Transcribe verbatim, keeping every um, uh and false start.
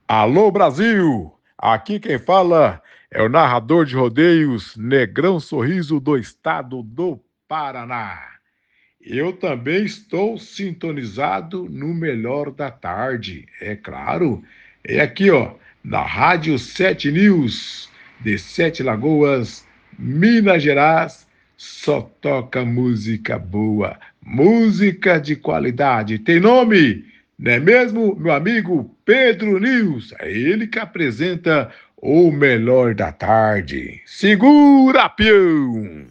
Alô Brasil! Aqui quem fala é o narrador de rodeios Negrão Sorriso do estado do Paraná. Eu também estou sintonizado no melhor da tarde, é claro. É aqui, ó, na Rádio Sete News, de Sete Lagoas, Minas Gerais. Só toca música boa, música de qualidade. Tem nome, não é mesmo, meu amigo Pedro News? É ele que apresenta o melhor da tarde. Segura, peão!